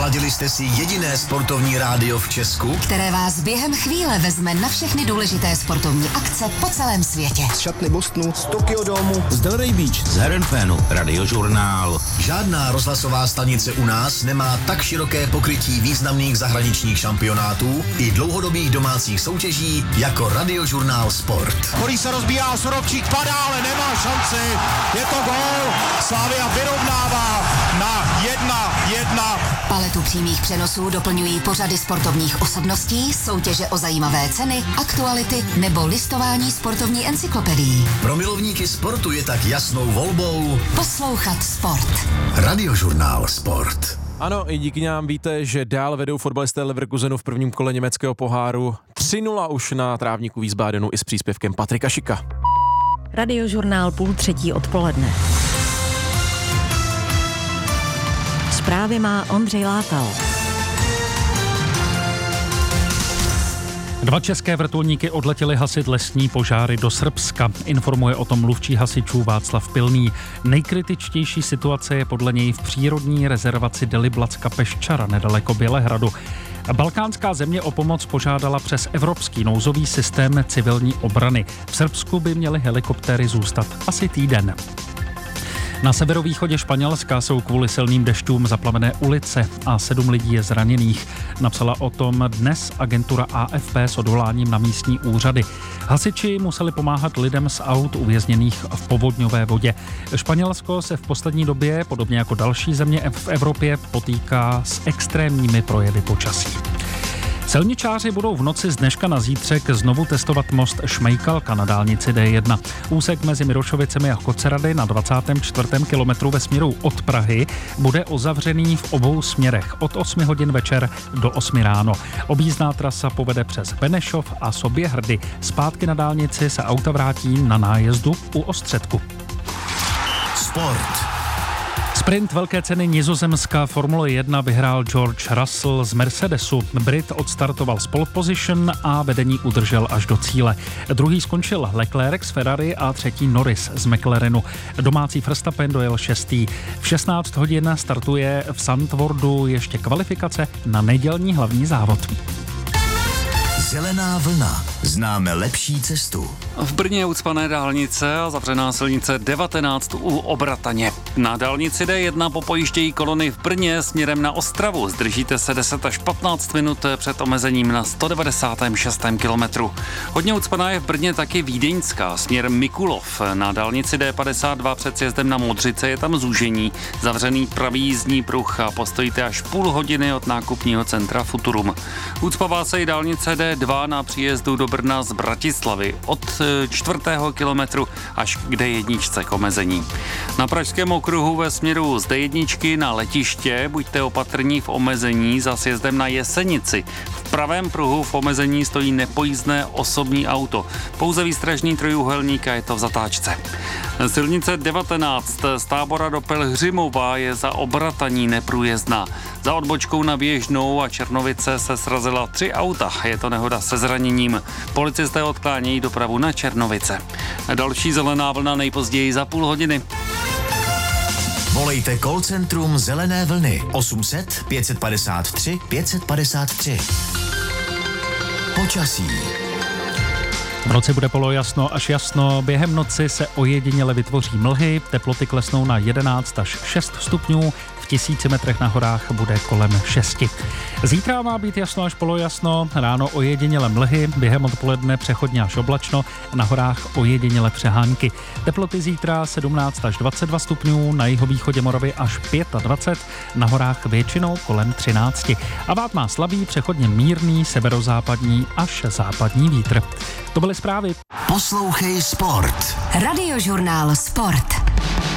Naladili jste si jediné sportovní rádio v Česku, které vás během chvíle vezme na všechny důležité sportovní akce po celém světě. Z šatny Bostonu, z Tokyo Domu, z Delray Beach, z Herrenfénu, Radiožurnál. Žádná rozhlasová stanice u nás nemá tak široké pokrytí významných zahraničních šampionátů i dlouhodobých domácích soutěží jako Radiožurnál Sport. Holý se rozbíjá, Sorobčík padá, ale nemá šanci. Je to gól. Slavia vyrovnává na 1-1. Paletu přímých přenosů doplňují pořady sportovních osobností, soutěže o zajímavé ceny, aktuality nebo listování sportovní encyklopedií. Pro milovníky sportu je tak jasnou volbou poslouchat sport. Radiožurnál Sport. Ano, i díky nám víte, že dál vedou fotbalisté Leverkusenu v prvním kole německého poháru 3-0 už na trávníku Wiesbadenu i s příspěvkem Patrika Šika. Radiožurnál 2:30 odpoledne. Zprávy má Ondřej Látal. 2 české vrtulníky odletěly hasit lesní požáry do Srbska. Informuje o tom mluvčí hasičů Václav Pilný. Nejkritičtější situace je podle něj v přírodní rezervaci Deliblatska Peščara nedaleko Bělehradu. Balkánská země o pomoc požádala přes evropský nouzový systém civilní obrany. V Srbsku by měly helikoptéry zůstat asi týden. Na severovýchodě Španělska jsou kvůli silným dešťům zaplavené ulice a 7 lidí je zraněných. Napsala o tom dnes agentura AFP s odvoláním na místní úřady. Hasiči museli pomáhat lidem z aut uvězněných v povodňové vodě. Španělsko se v poslední době, podobně jako další země v Evropě, potýká s extrémními projevy počasí. Silničáři budou v noci z dneška na zítřek znovu testovat most Šmejkalka na dálnici D1. Úsek mezi Mirošovicemi a Kocerady na 24. kilometru ve směru od Prahy bude uzavřený v obou směrech od 8 hodin večer do 8 ráno. Objízdná trasa povede přes Benešov a Soběhrdy. Zpátky na dálnici se auta vrátí na nájezdu u Ostředku. Sport. Sprint velké ceny Nizozemska Formule 1 vyhrál George Russell z Mercedesu. Brit odstartoval z pole position a vedení udržel až do cíle. Druhý skončil Leclerc z Ferrari a třetí Norris z McLarenu. Domácí Verstappen dojel 6. V 16 hodin startuje v Zandvoortu ještě kvalifikace na nedělní hlavní závod. Zelená vlna. Známe lepší cestu. V Brně je ucpané dálnice a zavřená silnice 19 u Obrataně. Na dálnici D1 popojíždějí kolony v Brně směrem na Ostravu. Zdržíte se 10 až 15 minut před omezením na 196. kilometru. Hodně ucpaná je v Brně taky Vídeňská směrem Mikulov. Na dálnici D52 před sjezdem na Modřice je tam zúžení. Zavřený pravý jízdní pruh a postojíte až půl hodiny od nákupního centra Futurum. Ucpává se i dálnice D2 na příjezdu do Brna z Bratislavy od 4. kilometru až k D1 k omezení. Na Pražském okruhu ve směru z D1 na letiště buďte opatrní v omezení za sjezdem na Jesenici. V pravém pruhu v omezení stojí nepojízdné osobní auto. Pouze výstražný trojúhelník a je to v zatáčce. Silnice 19 z Tábora do Pelhřimova je za Obrataní neprůjezdná. Za odbočkou na Běžnou a Černovice se srazila 3 auta. Je to nehoda se zraněním. Policisté odklánějí dopravu na Černovice. Další zelená vlna nejpozději za půl hodiny. Volejte call centrum Zelené vlny 800 553 553. Počasí. V noci bude polojasno až jasno, během noci se ojediněle vytvoří mlhy, teploty klesnou na 11 až 6 stupňů, v 1000 metrech na horách bude kolem 6. Zítra má být jasno až polojasno, ráno ojediněle mlhy, během odpoledne přechodně až oblačno, na horách ojediněle přehánky. Teploty zítra 17 až 22 stupňů, na jihovýchodě Moravy až 25, na horách většinou kolem 13. A vát má slabý, přechodně mírný, severozápadní až západní vítr. To byly zprávy. Poslouchej sport. Radiožurnál Sport.